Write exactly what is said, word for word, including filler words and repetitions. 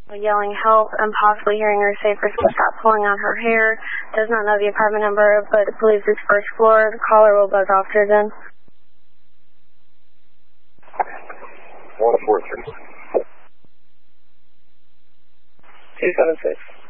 Yelling help and possibly hearing her say for to stop pulling on her hair. Does not know the apartment number, but believes it's first floor. The caller will buzz officers in. one four three. two seven six.